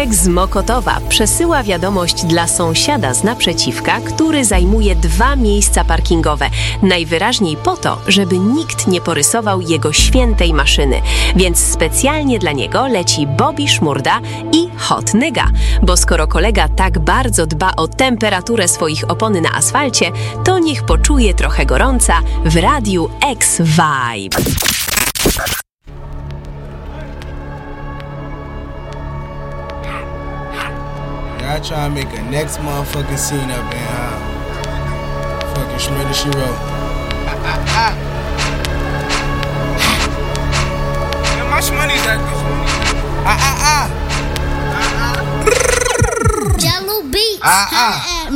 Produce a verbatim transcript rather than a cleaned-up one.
Arek z Mokotowa przesyła wiadomość dla sąsiada z naprzeciwka, który zajmuje dwa miejsca parkingowe. Najwyraźniej po to, żeby nikt nie porysował jego świętej maszyny. Więc specjalnie dla niego leci Bobby Szmurda i Hot Nyga. Bo skoro kolega tak bardzo dba o temperaturę swoich opon na asfalcie, to niech poczuje trochę gorąca w Radiu X Vibe. I try to make a next motherfucking scene up in uh, fucking Shmurda She Wrote. Ah, ah, ah. Yeah, my shmoney's at this one. Ah, ah, ah. Jello beats. Ah, ah.